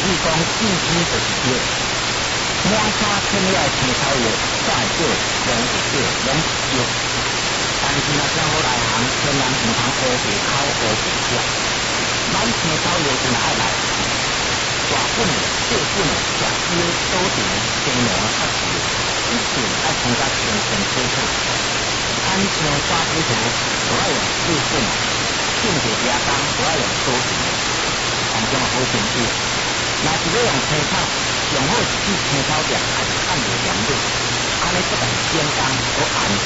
讲进基就是对，满山遍野的青草药，再少量就少，拢是少。但是若想好内行，千万唔通乌白口乌白食。咱青草药真爱来，大本的、小本的、食少少甜的、精浓的、较少，一定爱参加全身体好。咱像沙皮图，就要用小本的；种地加工，就要用少甜的。但种好程序，若是要用青草，上好是去青草店，还是按着原理，安尼不但简单，可安全。